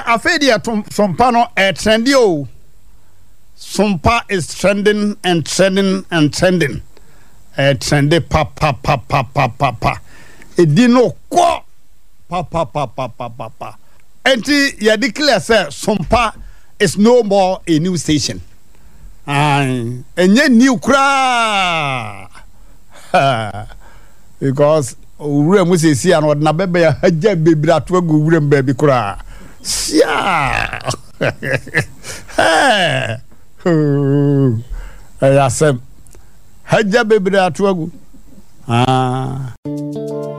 afedi sompa no trendy o. Sompa is trending and trending and trending. Trendy pa. Edino ko pa. Enti ya declare say Sompa is no more a new station. Enye new kra. Because ure mu se si an na bebe ya haja bebira to agu ure mbabi kra. Sia. Ayasem haja bebira to agu.